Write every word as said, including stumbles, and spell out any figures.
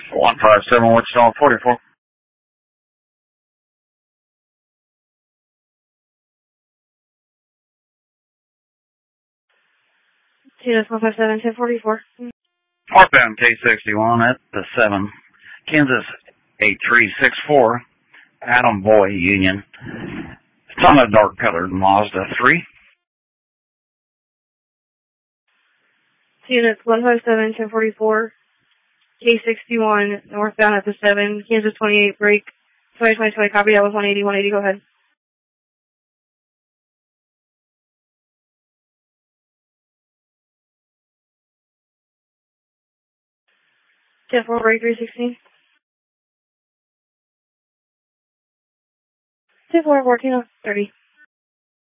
one five seven Wichita forty-four. T S one five seven ten forty-four. Northbound K sixty-one at the seven. Kansas eight three six four. Adam Boy Union. It's on a dark colored Mazda three. Units one five seven ten forty-four. K sixty-one northbound at the seven. Kansas twenty-eight break. twenty twenty twenty copy. That was one eighty one eighty. Go ahead. ten four break three sixteen. ten four fourteen thirty.